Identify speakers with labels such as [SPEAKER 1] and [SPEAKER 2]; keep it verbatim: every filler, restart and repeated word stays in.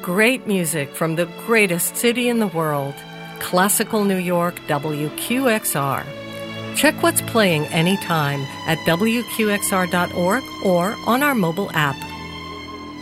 [SPEAKER 1] Great music from the greatest city in the world, Classical New York, W Q X R. Check what's playing anytime at W Q X R dot org or on our mobile app.